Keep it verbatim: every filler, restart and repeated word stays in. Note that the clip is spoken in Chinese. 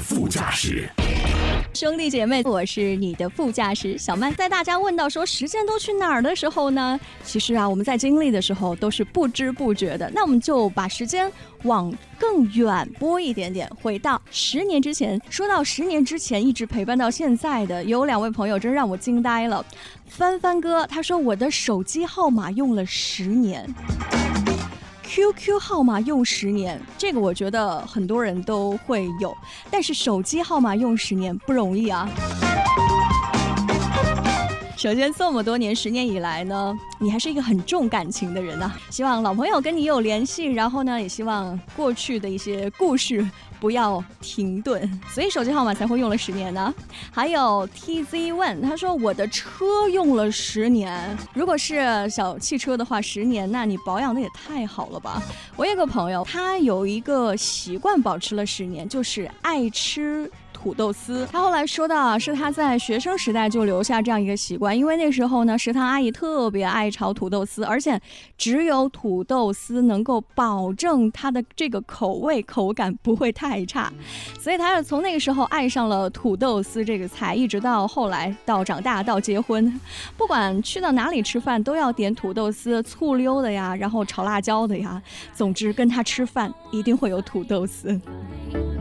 副驾驶。 兄弟姐妹，我是你的副驾驶小曼。在大家问到说时间都去哪儿的时候呢，其实啊，我们在经历的时候都是不知不觉的。那我们就把时间往更远拨一点点，回到十年之前。说到十年之前一直陪伴到现在的，有两位朋友真让我惊呆了。帆帆哥他说我的手机号码用了十年。Q Q 号码用十年，这个我觉得很多人都会有，但是手机号码用十年不容易啊。首先这么多年十年以来呢，你还是一个很重感情的人啊，希望老朋友跟你有联系，然后呢也希望过去的一些故事不要停顿，所以手机号码才会用了十年呢。还有 T Z 问他说我的车用了十年，如果是小汽车的话十年，那你保养的也太好了吧。我有个朋友他有一个习惯保持了十年，就是爱吃土豆丝。他后来说到啊，是他在学生时代就留下这样一个习惯，因为那时候呢食堂阿姨特别爱炒土豆丝，而且只有土豆丝能够保证它的这个口味口感不会太差，所以他是从那个时候爱上了土豆丝这个菜，一直到后来到长大到结婚，不管去到哪里吃饭都要点土豆丝，醋溜的呀，然后炒辣椒的呀，总之跟他吃饭一定会有土豆丝。